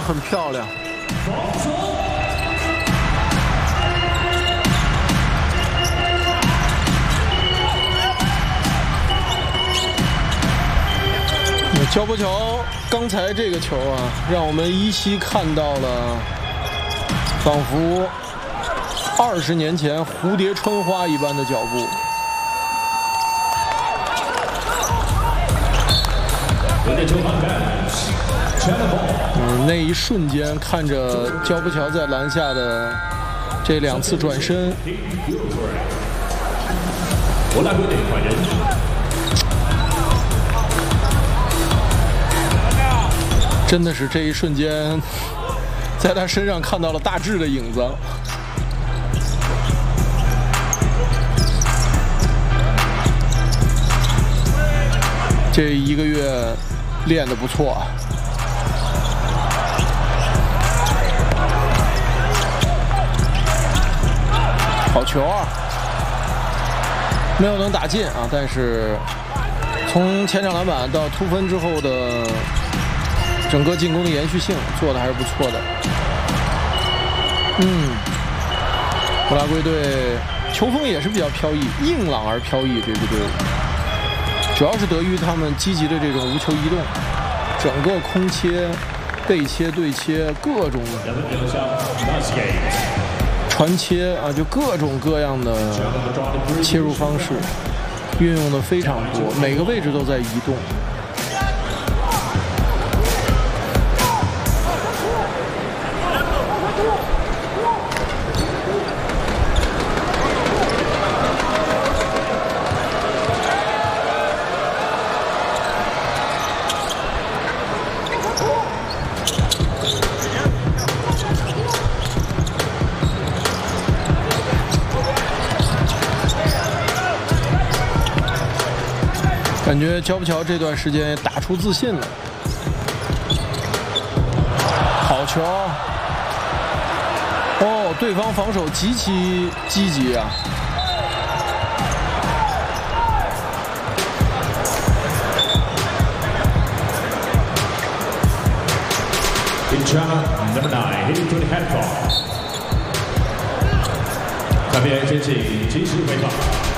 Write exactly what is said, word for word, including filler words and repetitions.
很漂亮。焦波乔刚才这个球啊，让我们依稀看到了仿佛二十年前蝴蝶穿花一般的脚步。嗯，那一瞬间看着焦波乔在篮下的这两次转身，真的是这一瞬间，在他身上看到了大志的影子。这一个月练得不错啊。好球啊！没有能打进啊，但是从前场篮板到突分之后的整个进攻的延续性做的还是不错的。嗯，乌拉圭队球风也是比较飘逸，硬朗而飘逸。这支队伍主要是得益于他们积极的这种无球移动，整个空切、背切、对切，各种传切啊，就各种各样的切入方式运用的非常多，每个位置都在移动。感觉焦波乔这段时间也打出自信了。好球！哦，对方防守极其积极啊。 number nine hitting to the head ball。特别先请及时回放。